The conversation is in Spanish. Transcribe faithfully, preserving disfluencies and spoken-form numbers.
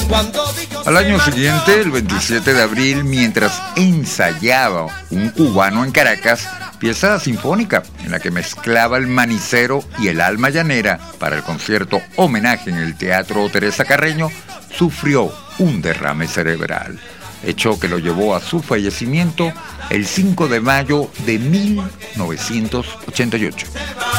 Al año siguiente, el veintisiete de abril, mientras ensayaba un cubano en Caracas, pieza sinfónica en la que mezclaba el manicero y el alma llanera para el concierto homenaje en el Teatro Teresa Carreño, sufrió un derrame cerebral, hecho que lo llevó a su fallecimiento el cinco de mayo de mil novecientos ochenta y ocho.